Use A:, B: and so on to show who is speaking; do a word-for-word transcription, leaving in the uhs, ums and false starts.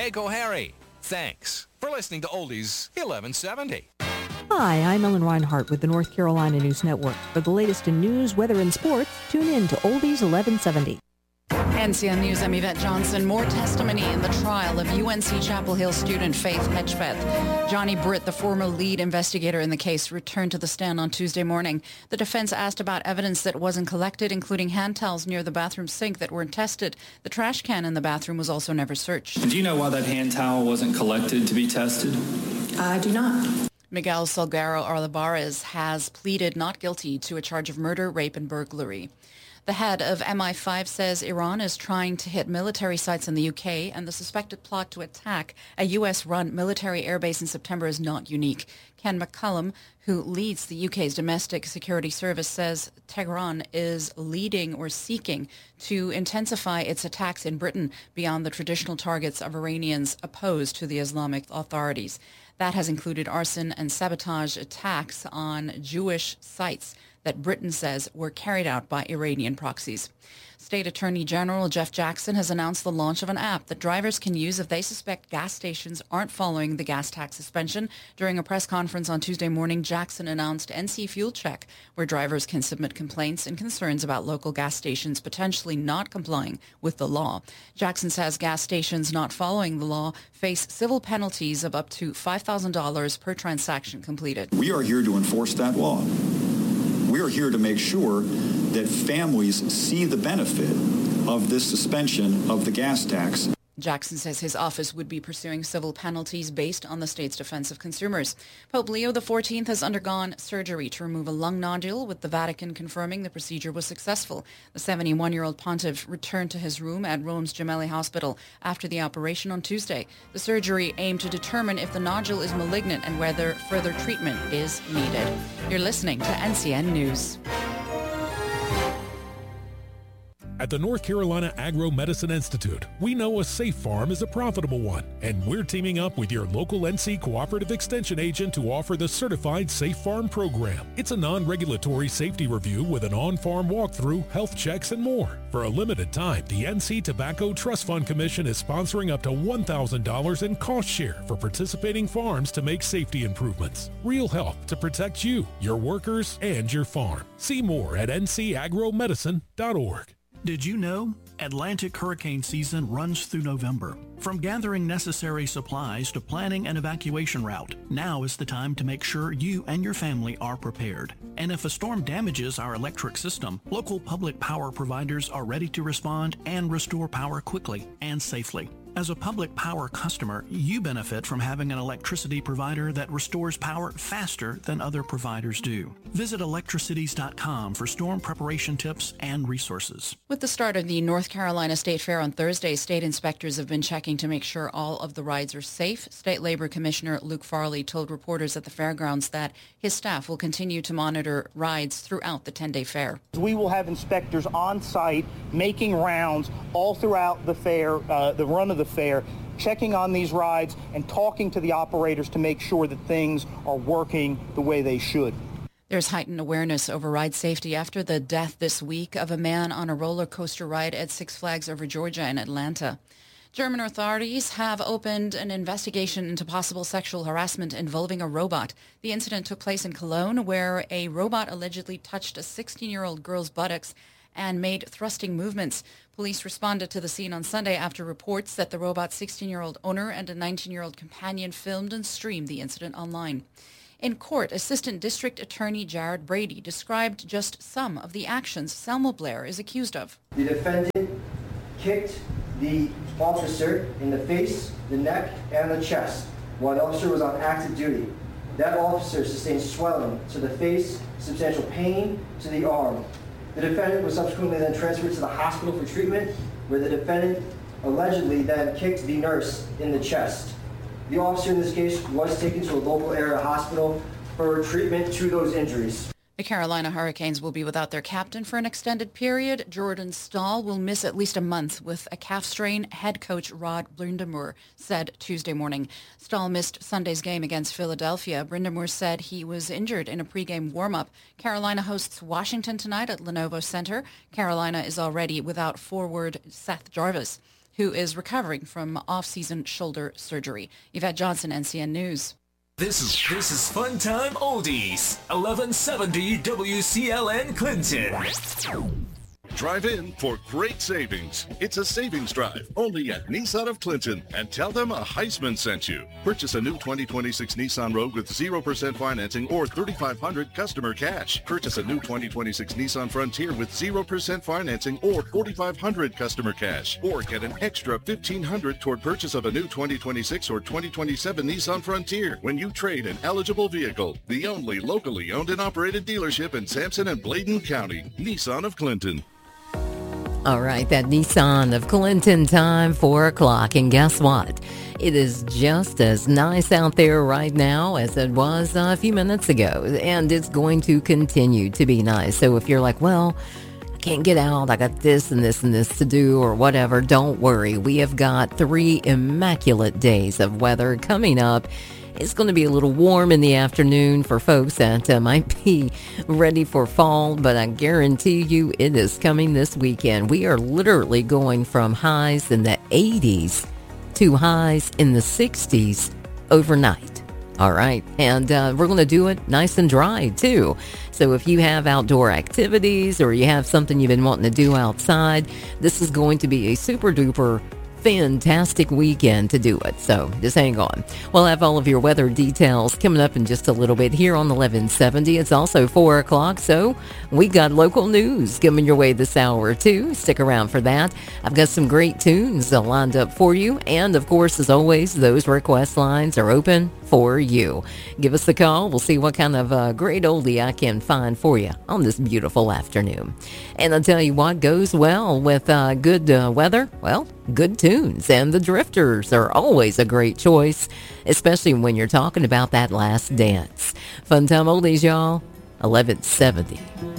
A: Keiko Harry. Thanks for listening to Oldies eleven seventy.
B: Hi, I'm Ellen Reinhart with the North Carolina News Network. For the latest in news, weather, and sports, tune in to Oldies eleven seventy.
C: N C N News, I'm Yvette Johnson. More testimony in the trial of U N C Chapel Hill student Faith Hedgepeth. Johnny Britt, the former lead investigator in the case, returned to the stand on Tuesday morning. The defense asked about evidence that wasn't collected, including hand towels near the bathroom sink that weren't tested. The trash can in the bathroom was also never searched.
D: Do you know why that hand towel wasn't collected to be tested?
E: I do not.
C: Miguel Salguero Olivares has pleaded not guilty to a charge of murder, rape, and burglary. The head of M I five says Iran is trying to hit military sites in the U K, and the suspected plot to attack a U S-run military airbase in September is not unique. Ken McCullum, who leads the U K's domestic security service, says Tehran is leading or seeking to intensify its attacks in Britain beyond the traditional targets of Iranians opposed to the Islamic authorities. That has included arson and sabotage attacks on Jewish sites that Britain says were carried out by Iranian proxies. State Attorney General Jeff Jackson has announced the launch of an app that drivers can use if they suspect gas stations aren't following the gas tax suspension. During a press conference on Tuesday morning, Jackson announced N C Fuel Check, where drivers can submit complaints and concerns about local gas stations potentially not complying with the law. Jackson says gas stations not following the law face civil penalties of up to five thousand dollars per transaction completed.
F: We are here to enforce that law. We are here to make sure that families see the benefit of this suspension of the gas tax.
C: Jackson says his office would be pursuing civil penalties based on the state's defense of consumers. Pope Leo the fourteenth has undergone surgery to remove a lung nodule, with the Vatican confirming the procedure was successful. The seventy-one-year-old pontiff returned to his room at Rome's Gemelli Hospital after the operation on Tuesday. The surgery aimed to determine if the nodule is malignant and whether further treatment is needed. You're listening to N C N News.
G: At the North Carolina Agro-Medicine Institute, we know a safe farm is a profitable one, and we're teaming up with your local N C Cooperative Extension agent to offer the Certified Safe Farm program. It's a non-regulatory safety review with an on-farm walkthrough, health checks, and more. For a limited time, the N C Tobacco Trust Fund Commission is sponsoring up to one thousand dollars in cost share for participating farms to make safety improvements. Real help to protect you, your workers, and your farm. See more at N C agro medicine dot org.
H: Did you know? Atlantic hurricane season runs through November. From gathering necessary supplies to planning an evacuation route, now is the time to make sure you and your family are prepared. And if a storm damages our electric system, local public power providers are ready to respond and restore power quickly and safely. As a public power customer, you benefit from having an electricity provider that restores power faster than other providers do. Visit electricities dot com for storm preparation tips and resources.
C: With the start of the North Carolina State Fair on Thursday, state inspectors have been checking to make sure all of the rides are safe. State Labor Commissioner Luke Farley told reporters at the fairgrounds that his staff will continue to monitor rides throughout the ten-day fair.
I: We will have inspectors on site making rounds all throughout the fair, uh, the run of the fair, checking on these rides and talking to the operators to make sure that things are working the way they should.
C: There's heightened awareness over ride safety after the death this week of a man on a roller coaster ride at Six Flags Over Georgia in Atlanta. German authorities have opened an investigation into possible sexual harassment involving a robot. The incident took place in Cologne, where a robot allegedly touched a sixteen-year-old girl's buttocks and made thrusting movements. Police responded to the scene on Sunday after reports that the robot's sixteen-year-old owner and a nineteen-year-old companion filmed and streamed the incident online. In court, Assistant District Attorney Jared Brady described just some of the actions Selma Blair is accused of.
J: The defendant kicked the officer in the face, the neck, and the chest while the officer was on active duty. That officer sustained swelling to the face, substantial pain to the arm. The defendant was subsequently then transferred to the hospital for treatment, where the defendant allegedly then kicked the nurse in the chest. The officer in this case was taken to a local area hospital for treatment to those injuries.
C: The Carolina Hurricanes will be without their captain for an extended period. Jordan Stahl will miss at least a month with a calf strain, head coach Rod Brind'Amour said Tuesday morning. Stahl missed Sunday's game against Philadelphia. Brind'Amour said he was injured in a pregame warm-up. Carolina hosts Washington tonight at Lenovo Center. Carolina is already without forward Seth Jarvis. who is recovering from off-season shoulder surgery. Yvette Johnson, N C N News.
E: This is this is Fun Time Oldies, eleven seventy W C L N Clinton.
K: Drive in for great savings. It's a savings drive only at Nissan of Clinton, and tell them a Heisman sent you. Purchase a new twenty twenty-six Nissan Rogue with zero percent financing or thirty-five hundred dollars customer cash. Purchase a new twenty twenty-six Nissan Frontier with zero percent financing or forty-five hundred dollars customer cash. Or get an extra fifteen hundred dollars toward purchase of a new twenty twenty-six or twenty twenty-seven Nissan Frontier when you trade an eligible vehicle. The only locally owned and operated dealership in Sampson and Bladen County. Nissan of Clinton.
L: All right, that Nissan of Clinton time, four o'clock. And guess what? It is just as nice out there right now as it was a few minutes ago. And it's going to continue to be nice. So if you're like, well, I can't get out, I got this and this and this to do or whatever, don't worry. We have got three immaculate days of weather coming up. It's going to be a little warm in the afternoon for folks that uh, might be ready for fall, but I guarantee you it is coming this weekend. We are literally going from highs in the eighties to highs in the sixties overnight. All right, and uh, we're going to do it nice and dry, too. So if you have outdoor activities or you have something you've been wanting to do outside, this is going to be a super-duper fantastic weekend to do it. So just hang on. We'll have all of your weather details coming up in just a little bit here on eleven seventy. It's also four o'clock, so we got local news coming your way this hour too. Stick around for that. I've got some great tunes lined up for you. And of course, as always, those request lines are open for you. Give us a call. We'll see what kind of uh, great oldie I can find for you on this beautiful afternoon. And I'll tell you what goes well with uh, good uh, weather. Well, good tunes. And the Drifters are always a great choice, especially when you're talking about that last dance. Fun Time Oldies, y'all. eleven seventy.